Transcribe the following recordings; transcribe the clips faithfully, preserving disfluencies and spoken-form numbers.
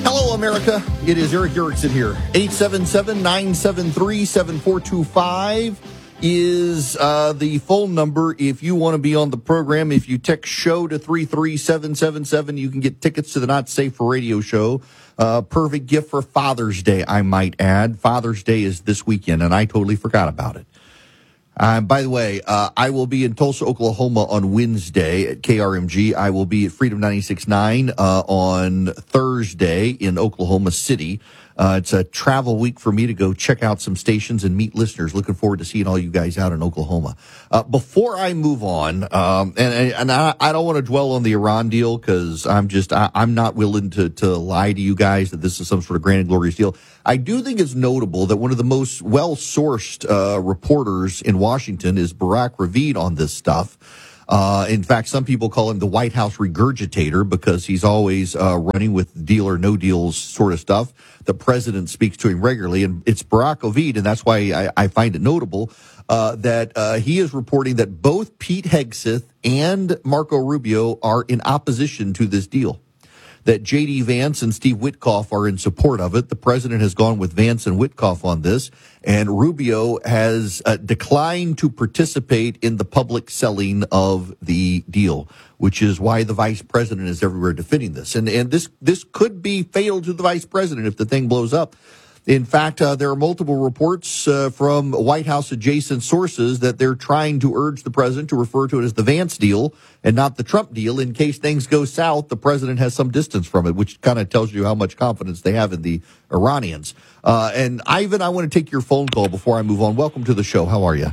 Hello, America. It is Eric Erickson here. eight seven seven, nine seven three, seven four two five is uh, the phone number if you want to be on the program. If you text SHOW to three three seven seven seven, you can get tickets to the Not Safe for Radio show. Uh, perfect gift for Father's Day, I might add. Father's Day is this weekend, and I totally forgot about it. Uh, by the way, uh, I will be in Tulsa, Oklahoma on Wednesday at K R M G. I will be at Freedom ninety-six point nine uh, on Thursday in Oklahoma City. Uh, it's a travel week for me to go check out some stations and meet listeners. Looking forward to seeing all you guys out in Oklahoma. Uh, before I move on, um, and, and I, I don't want to dwell on the Iran deal because I'm just, I, I'm not willing to, to lie to you guys that this is some sort of grand and glorious deal. I do think it's notable that one of the most well-sourced uh, reporters in Washington is Barak Ravid on this stuff. Uh, in fact, some people call him the White House regurgitator because he's always uh, running with deal or no deals sort of stuff. The president speaks to him regularly, and it's Barak Ravid, and that's why I, I find it notable uh, that uh, he is reporting that both Pete Hegseth and Marco Rubio are in opposition to this deal. That J D. Vance and Steve Witkoff are in support of it. The president has gone with Vance and Witkoff on this, and Rubio has uh, declined to participate in the public selling of the deal, which is why the vice president is everywhere defending this. And and this this could be fatal to the vice president if the thing blows up. In fact, uh, there are multiple reports uh, from White House adjacent sources that they're trying to urge the president to refer to it as the Vance deal and not the Trump deal. In case things go south, the president has some distance from it, which kind of tells you how much confidence they have in the Iranians. Uh, and Ivan, I want to take your phone call before I move on. Welcome to the show. How are you?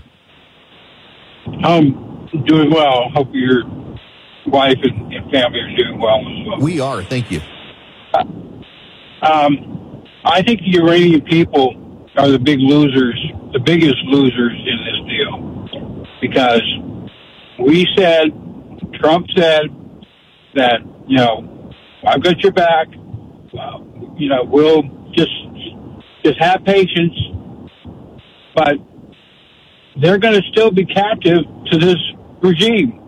I'm doing well. Hope your wife and, and family are doing well as well. We are. Thank you. Uh, um, I think the Iranian people are the big losers, the biggest losers in this deal, because we said, Trump said that, you know, I've got your back. Uh, you know, we'll just just have patience, but they're going to still be captive to this regime.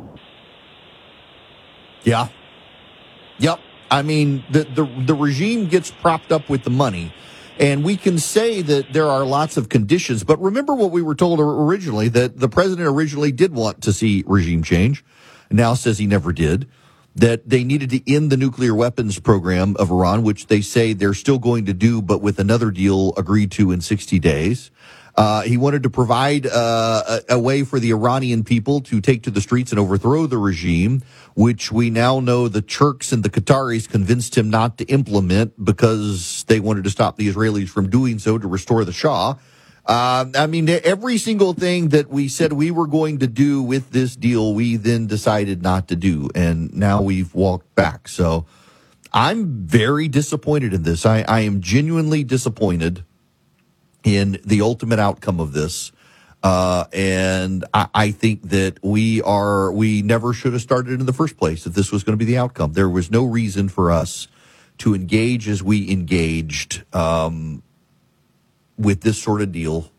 Yeah. Yep. I mean, the, the the regime gets propped up with the money, and we can say that there are lots of conditions. But remember what we were told originally, that the president originally did want to see regime change, now says he never did, that they needed to end the nuclear weapons program of Iran, which they say they're still going to do, but with another deal agreed to in sixty days. Uh, he wanted to provide uh, a, a way for the Iranian people to take to the streets and overthrow the regime, which we now know the Turks and the Qataris convinced him not to implement because they wanted to stop the Israelis from doing so to restore the Shah. Uh, I mean, every single thing that we said we were going to do with this deal, we then decided not to do, and now we've walked back. So I'm very disappointed in this. I, I am genuinely disappointed in the ultimate outcome of this. Uh, and I, I think that we are, we never should have started in the first place if this was going to be the outcome. There was no reason for us to engage as we engaged, um, with this sort of deal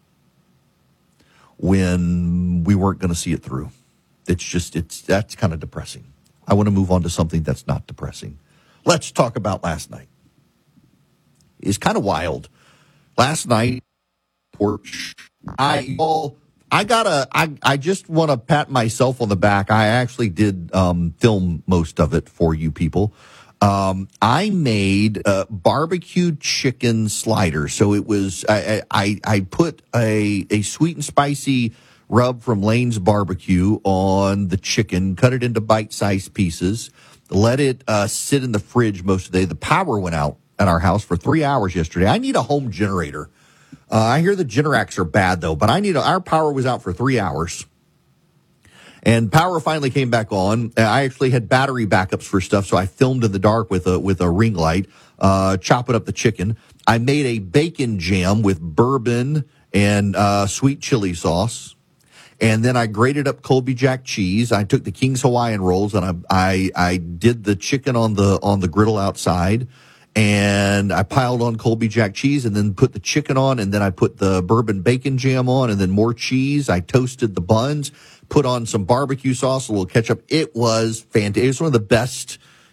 when we weren't going to see it through. It's just, it's, that's kind of depressing. I want to move on to something that's not depressing. Let's talk about last night. It's kind of wild. Last night, porch. I well, I gotta. I I just want to pat myself on the back. I actually did um, film most of it for you people. Um, I made uh, barbecue chicken sliders. So it was. I I, I put a a sweet and spicy rub from Lane's Barbecue on the chicken. Cut it into bite-sized pieces. Let it uh, sit in the fridge most of the day. The power went out at our house for three hours yesterday. I need a home generator. Uh, I hear the Generacs are bad, though, but I need a, our power was out for three hours. And power finally came back on. I actually had battery backups for stuff, so I filmed in the dark with a with a ring light, uh, chopping up the chicken. I made a bacon jam with bourbon and uh, sweet chili sauce. And then I grated up Colby Jack cheese. I took the King's Hawaiian rolls and I, I, I did the chicken on the, on the griddle outside, and I piled on Colby Jack cheese and then put the chicken on, and then I put the bourbon bacon jam on and then more cheese. I toasted the buns, put on some barbecue sauce, a little ketchup. It was fantastic. It was one of the best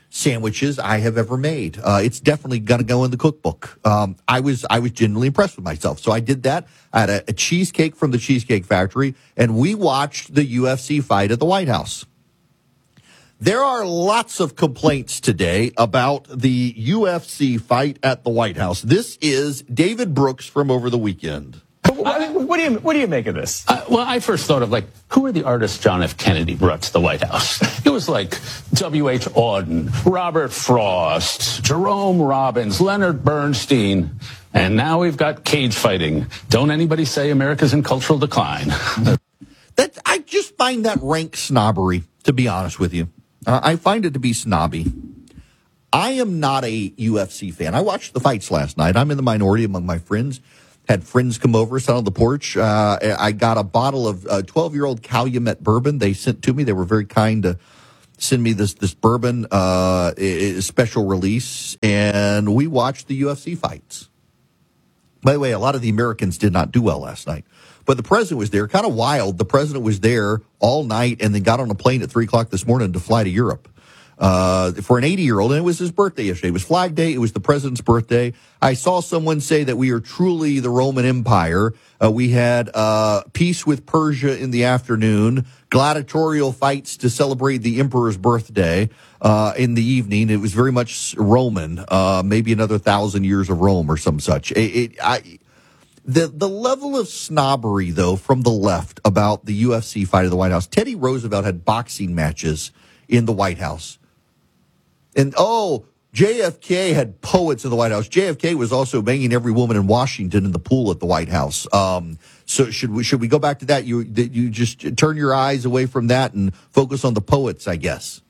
sandwiches I have ever made. Uh, it's definitely going to go in the cookbook. Um, I was I was genuinely impressed with myself. So I did that. I had a, a cheesecake from the Cheesecake Factory, and we watched the U F C fight at the White House. There are lots of complaints today about the U F C fight at the White House. This is David Brooks from over the weekend. What, what do you what do you make of this? Uh, well, I first thought of, like, who are the artists John F. Kennedy brought to the White House? It was like W H. Auden, Robert Frost, Jerome Robbins, Leonard Bernstein, and now we've got cage fighting. Don't anybody say America's in cultural decline. That I just find that rank snobbery, to be honest with you. Uh, I find it to be snobby. I am not a U F C fan. I watched the fights last night. I'm in the minority among my friends. Had friends come over, sat on the porch. Uh, I got a bottle of uh, twelve-year-old Calumet bourbon they sent to me. They were very kind to send me this this bourbon uh, special release, and we watched the U F C fights. By the way, a lot of the Americans did not do well last night. But the president was there, kind of wild. The president was there all night and then got on a plane at three o'clock this morning to fly to Europe. Uh, for an eighty-year-old, and it was his birthday yesterday. It was Flag Day. It was the president's birthday. I saw someone say that we are truly the Roman Empire. Uh, we had uh, peace with Persia in the afternoon, gladiatorial fights to celebrate the emperor's birthday uh, in the evening. It was very much Roman, uh, maybe another thousand years of Rome or some such. It, it, I, the the level of snobbery, though, from the left about the U F C fight at the White House. Teddy Roosevelt had boxing matches in the White House. And, oh, J F K had poets in the White House. J F K was also banging every woman in Washington in the pool at the White House. Um, so should we should we go back to that? You you just turn your eyes away from that and focus on the poets, I guess.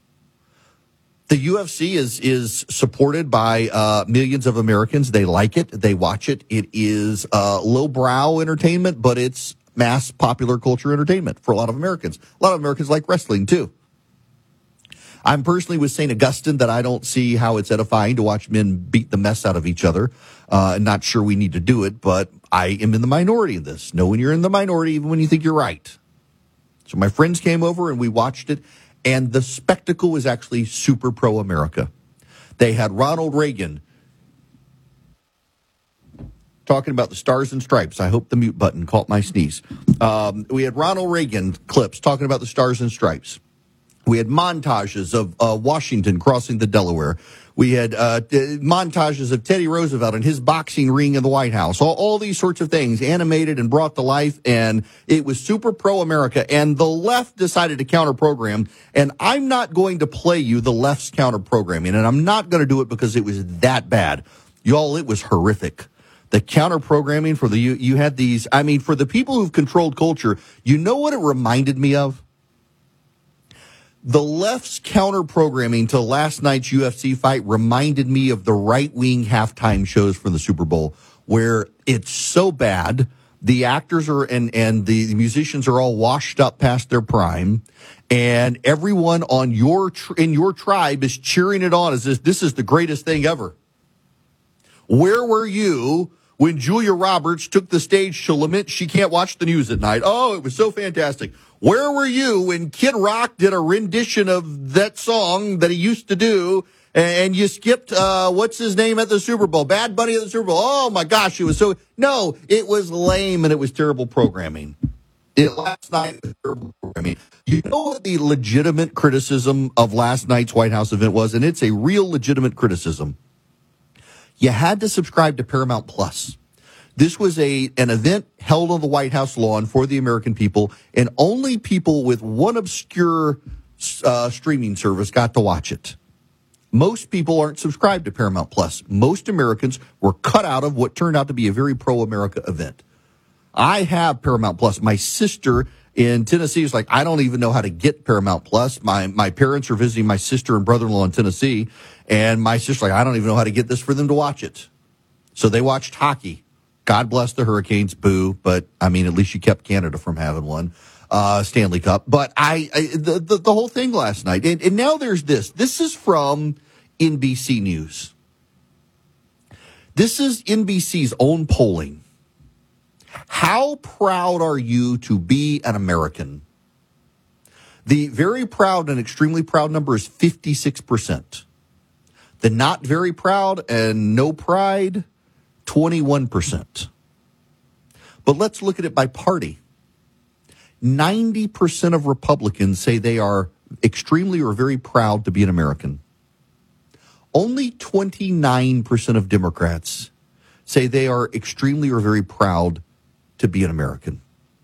The U F C is is supported by uh, millions of Americans. They like it. They watch it. It is uh, lowbrow entertainment, but it's mass popular culture entertainment for a lot of Americans. A lot of Americans like wrestling, too. I'm personally with Saint Augustine that I don't see how it's edifying to watch men beat the mess out of each other. Uh, not sure we need to do it, but I am in the minority in this. Know when you're in the minority, even when you think you're right. So my friends came over and we watched it, and the spectacle was actually super pro-America. They had Ronald Reagan talking about the Stars and Stripes. I hope the mute button caught my sneeze. Um, we had Ronald Reagan clips talking about the Stars and Stripes. We had montages of uh, Washington crossing the Delaware. We had uh, t- montages of Teddy Roosevelt and his boxing ring in the White House. All, all these sorts of things animated and brought to life, and it was super pro-America. And the left decided to counter-program, and I'm not going to play you the left's counter-programming, and I'm not going to do it because it was that bad. Y'all, it was horrific. The counter-programming for the, you, you had these, I mean, for the people who've controlled culture, you know what it reminded me of? The left's counter-programming to last night's U F C fight reminded me of the right-wing halftime shows from the Super Bowl, where it's so bad, the actors are and, and the musicians are all washed up past their prime, and everyone on your tr- in your tribe is cheering it on as if this is the greatest thing ever. Where were you when Julia Roberts took the stage to lament she can't watch the news at night? Oh, it was so fantastic. Where were you when Kid Rock did a rendition of that song that he used to do, and you skipped, uh, what's his name at the Super Bowl? Bad Bunny at the Super Bowl. Oh, my gosh, it was so... No, it was lame, and it was terrible programming. It last night was terrible programming. You know what the legitimate criticism of last night's White House event was, and it's a real legitimate criticism. You had to subscribe to Paramount Plus. This was a an event held on the White House lawn for the American people, and only people with one obscure uh, streaming service got to watch it. Most people aren't subscribed to Paramount Plus. Most Americans were cut out of what turned out to be a very pro-America event. I have Paramount Plus. My sister in Tennessee is like, I don't even know how to get Paramount Plus. My my parents are visiting my sister and brother-in-law in Tennessee, and my sister's like, I don't even know how to get this for them to watch it. So they watched hockey. God bless the Hurricanes, boo. But, I mean, at least you kept Canada from having one, uh, Stanley Cup. But I, I the, the, the whole thing last night, and, and now there's this. This is from N B C News. This is N B C's own polling. How proud are you to be an American? The very proud and extremely proud number is fifty-six percent. The not very proud and no pride, twenty-one percent. But let's look at it by party. ninety percent of Republicans say they are extremely or very proud to be an American. Only twenty-nine percent of Democrats say they are extremely or very proud to be an American.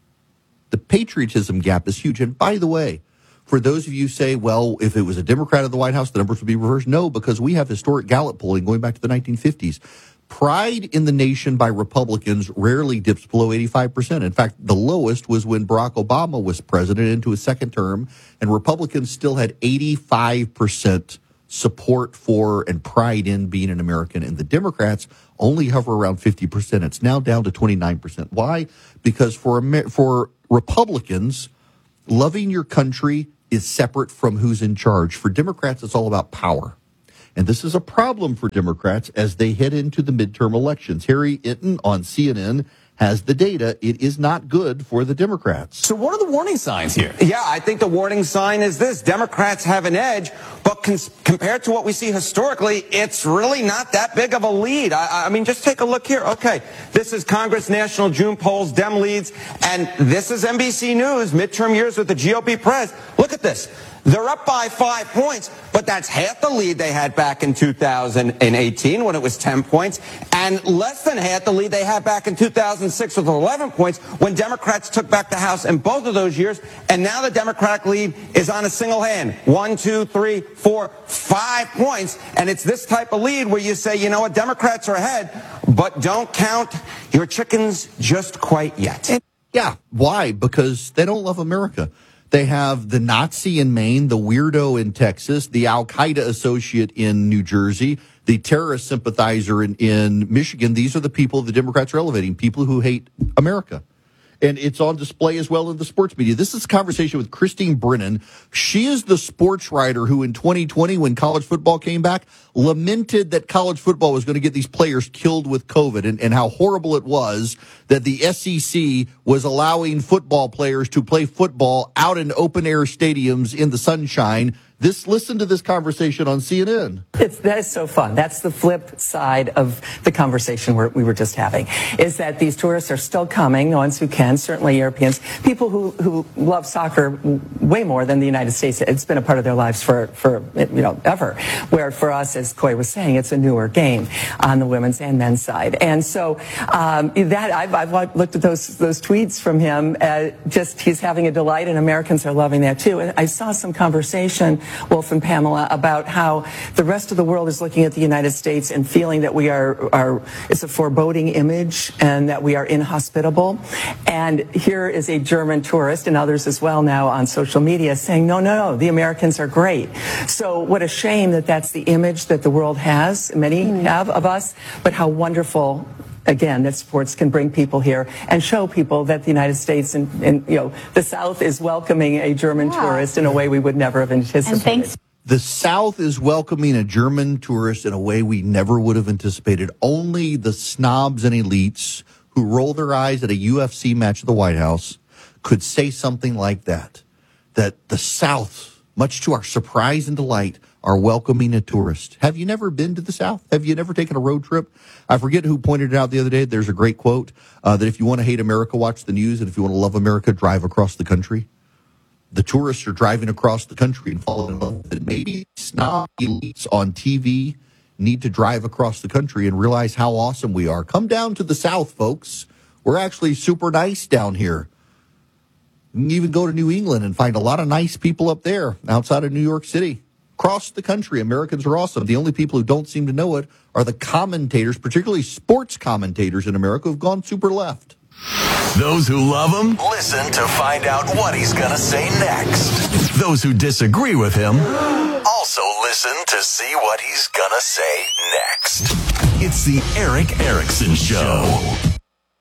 The patriotism gap is huge. And by the way, for those of you who say, well, if it was a Democrat at the White House, the numbers would be reversed. No, because we have historic Gallup polling going back to the nineteen fifties. Pride in the nation by Republicans rarely dips below eighty-five percent. In fact, the lowest was when Barack Obama was president into his second term, and Republicans still had eighty-five percent support for and pride in being an American. And the Democrats only hover around fifty percent. It's now down to twenty-nine percent. Why? Because for Amer- for Republicans, loving your country is separate from who's in charge. For Democrats, it's all about power. And this is a problem for Democrats as they head into the midterm elections. Harry Itten on C N N has the data. It is not good for the Democrats. So what are the warning signs here? Yeah, I think the warning sign is this. Democrats have an edge, but cons- compared to what we see historically, it's really not that big of a lead. I, I mean, just take a look here. Okay, this is Congress National June polls, Dem leads, and this is N B C News, midterm years with the G O P press. Look at this. They're up by five points, but that's half the lead they had back in two thousand eighteen when it was ten points, and less than half the lead they had back in two thousand six with eleven points when Democrats took back the House in both of those years. And now the Democratic lead is on a single hand. One, two, three, four, five points. And it's this type of lead where you say, you know what, Democrats are ahead, but don't count your chickens just quite yet. Yeah. Why? Because they don't love America. They have the Nazi in Maine, the weirdo in Texas, the Al-Qaeda associate in New Jersey, the terrorist sympathizer in, in Michigan. These are the people the Democrats are elevating, people who hate America. And it's on display as well in the sports media. This is a conversation with Christine Brennan. She is the sports writer who in twenty twenty, when college football came back, lamented that college football was going to get these players killed with COVID and, and how horrible it was that the S E C was allowing football players to play football out in open air stadiums in the sunshine. This, listen to this conversation on C N N. It's, that is so fun. That's the flip side of the conversation we're, we were just having, is that these tourists are still coming, the ones who can, certainly Europeans, people who, who love soccer way more than the United States. It's been a part of their lives for, for you know, ever. Where for us, as Coy was saying, it's a newer game on the women's and men's side. And so um, that I've, I've looked at those those tweets from him. Uh, just he's having a delight, and Americans are loving that too. And I saw some conversation, Wolf and Pamela, about how the rest of the world is looking at the United States and feeling that we are, are it's a foreboding image and that we are inhospitable. And here is a German tourist and others as well now on social media saying, no, no, no, the Americans are great. So what a shame that that's the image that the world has, many mm. have of us, but how wonderful, again, that sports can bring people here and show people that the United States and, and you know, the South is welcoming a German yeah. tourist in a way we would never have anticipated. And thanks. The South is welcoming a German tourist in a way we never would have anticipated. Only the snobs and elites who roll their eyes at a U F C match at the White House could say something like that, that the South, much to our surprise and delight, are welcoming a tourist. Have you never been to the South? Have you never taken a road trip? I forget who pointed it out the other day. There's a great quote uh, that if you want to hate America, watch the news, and if you want to love America, drive across the country. The tourists are driving across the country and falling in love with it. Maybe snob elites on T V need to drive across the country and realize how awesome we are. Come down to the South, folks. We're actually super nice down here. You can even go to New England and find a lot of nice people up there outside of New York City. Across the country, Americans are awesome. The only people who don't seem to know it are the commentators, particularly sports commentators in America, who've gone super left. Those who love him, listen to find out what he's going to say next. Those who disagree with him, also listen to see what he's going to say next. It's the Erick Erickson Show.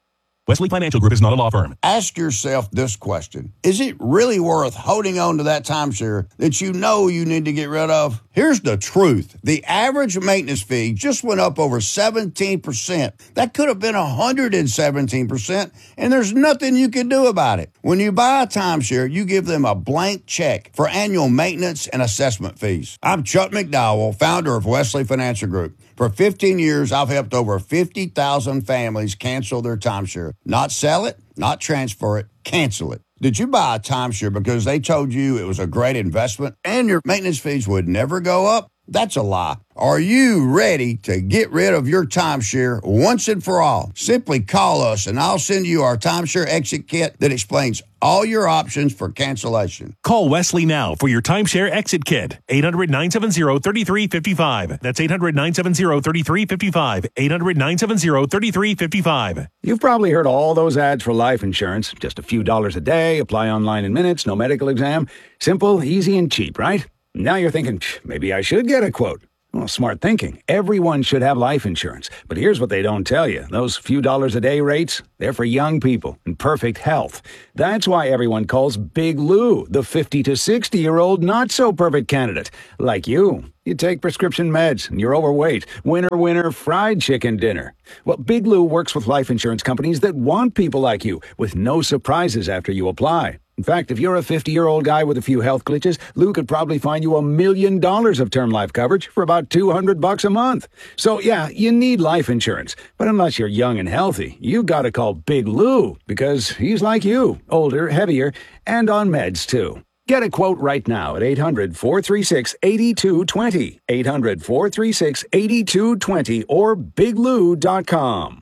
Wesley Financial Group is not a law firm. Ask yourself this question. Is it really worth holding on to that timeshare that you know you need to get rid of? Here's the truth. The average maintenance fee just went up over seventeen percent. That could have been one hundred seventeen percent, and there's nothing you can do about it. When you buy a timeshare, you give them a blank check for annual maintenance and assessment fees. I'm Chuck McDowell, founder of Wesley Financial Group. For fifteen years, I've helped over fifty thousand families cancel their timeshare. Not sell it, not transfer it, cancel it. Did you buy a timeshare because they told you it was a great investment and your maintenance fees would never go up? That's a lie. Are you ready to get rid of your timeshare once and for all? Simply call us and I'll send you our timeshare exit kit that explains all your options for cancellation. Call Wesley now for your timeshare exit kit. eight hundred, nine seven zero, three three five five. That's eight hundred, nine seven zero, three three five five. eight hundred, nine seven zero, three three five five. You've probably heard all those ads for life insurance. Just a few dollars a day, apply online in minutes, no medical exam. Simple, easy, and cheap, right? Now you're thinking, maybe I should get a quote. Well, smart thinking. Everyone should have life insurance. But here's what they don't tell you. Those few dollars a day rates, they're for young people in perfect health. That's why everyone calls Big Lou the fifty to sixty-year-old not-so-perfect candidate. Like you. You take prescription meds and you're overweight. Winner, winner, fried chicken dinner. Well, Big Lou works with life insurance companies that want people like you with no surprises after you apply. In fact, if you're a fifty-year-old guy with a few health glitches, Lou could probably find you a million dollars of term life coverage for about two hundred bucks a month. So, yeah, you need life insurance. But unless you're young and healthy, you gotta call Big Lou because he's like you, older, heavier, and on meds, too. Get a quote right now at eight hundred, four three six, eight two two zero, eight hundred, four three six, eight two two zero, or big lou dot com.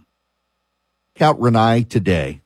Count Renai today.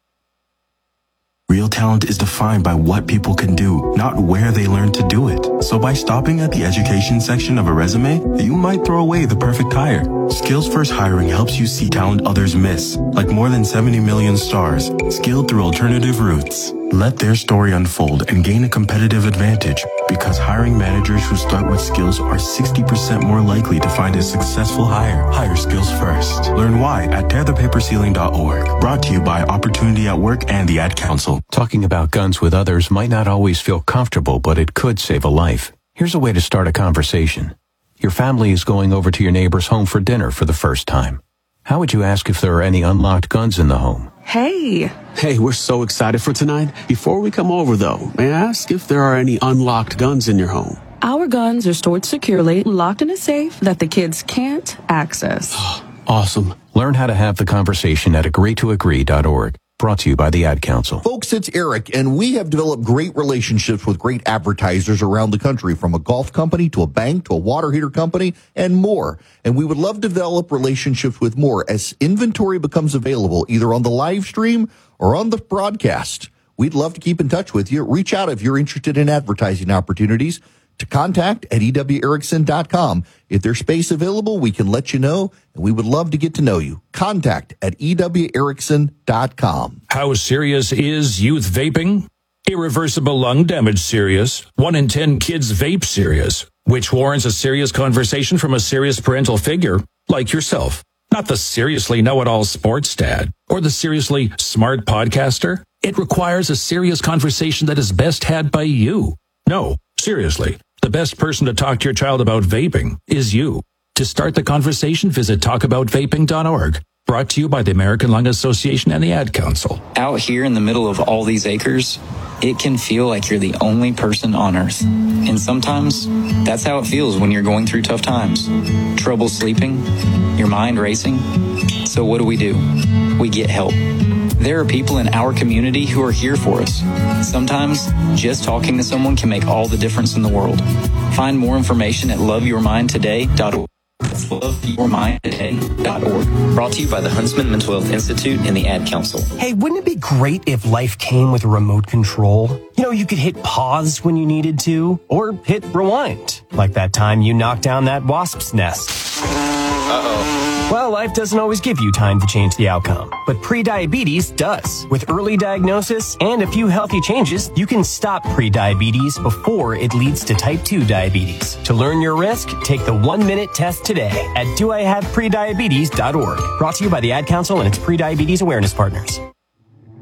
Real talent is defined by what people can do, not where they learn to do it. So by stopping at the education section of a resume, you might throw away the perfect hire. Skills First Hiring helps you see talent others miss, like more than seventy million stars, skilled through alternative routes. Let their story unfold and gain a competitive advantage, because hiring managers who start with skills are sixty percent more likely to find a successful hire. Hire skills first. Learn why at tear the paper ceiling dot org. Brought to you by Opportunity at Work and the Ad Council. Talking about guns with others might not always feel comfortable, but it could save a life. Here's a way to start a conversation. Your family is going over to your neighbor's home for dinner for the first time. How would you ask if there are any unlocked guns in the home? Hey. Hey, we're so excited for tonight. Before we come over, though, may I ask if there are any unlocked guns in your home? Our guns are stored securely, locked in a safe that the kids can't access. Awesome. Learn how to have the conversation at agree to agree dot org. Brought to you by the Ad Council. Folks, it's Eric, and we have developed great relationships with great advertisers around the country, from a golf company to a bank to a water heater company and more. And we would love to develop relationships with more as inventory becomes available, either on the live stream or on the broadcast. We'd love to keep in touch with you. Reach out if you're interested in advertising opportunities to contact at E W Erickson dot com. If there's space available, we can let you know, and we would love to get to know you. Contact at E W Erickson dot com. How serious is youth vaping? Irreversible lung damage serious. One in ten kids vape serious, which warrants a serious conversation from a serious parental figure like yourself. Not the seriously know-it-all sports dad or the seriously smart podcaster. It requires a serious conversation that is best had by you. No, seriously. The best person to talk to your child about vaping is you. To start the conversation, visit talk about vaping dot org. Brought to you by the American Lung Association and the Ad Council. Out here in the middle of all these acres, it can feel like you're the only person on Earth. And sometimes, that's how it feels when you're going through tough times. Trouble sleeping, your mind racing. So what do we do? We get help. There are people in our community who are here for us. Sometimes, just talking to someone can make all the difference in the world. Find more information at love your mind today dot org. That's love your mind today dot org. Brought to you by the Huntsman Mental Health Institute and the Ad Council. Hey, wouldn't it be great if life came with a remote control? You know, you could hit pause when you needed to, or hit rewind, like that time you knocked down that wasp's nest. Uh-oh. Well, life doesn't always give you time to change the outcome, but prediabetes does. With early diagnosis and a few healthy changes, you can stop prediabetes before it leads to type two diabetes. To learn your risk, take the one-minute test today at do I have prediabetes dot org. Brought to you by the Ad Council and its prediabetes awareness partners.